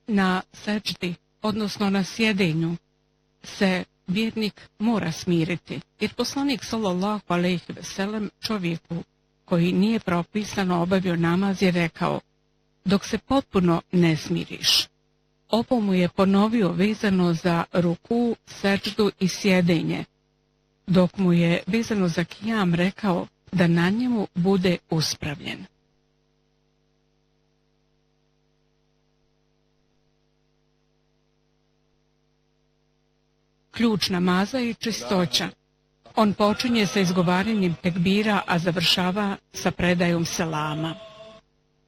Na seđdi, odnosno na sjedenju, se vjernik mora smiriti, jer poslanik sallallahu alejhi ve sellem čovjeku koji nije propisano obavio namaz je rekao: dok se potpuno ne smiriš. Ovo mu je ponovio vezano za ruku, seđdu i sjedenje, dok mu je vezano za kijam rekao da na njemu bude uspravljen. Ključ namaza i čistoća. On počinje sa izgovaranjem tekbira, a završava sa predajom selama.